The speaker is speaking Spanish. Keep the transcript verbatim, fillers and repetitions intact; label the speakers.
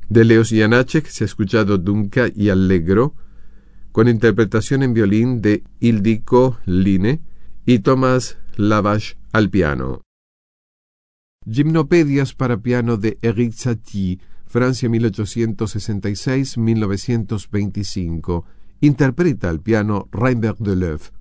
Speaker 1: De Leos Janáček se ha escuchado Dunca y Allegro, con interpretación en violín de Ildiko Line y Thomas Lavache al piano. Gimnopedias para piano de Éric Satie, Francia mil ochocientos sesenta y seis a mil novecientos veinticinco. Interpreta al piano Reinbert Deleuve.